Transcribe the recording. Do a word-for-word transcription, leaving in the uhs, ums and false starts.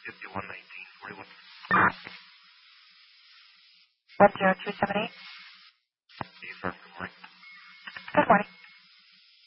fifty-one nineteen forty-one. one zero two seven eight. Yes, sir. Good morning. Good morning.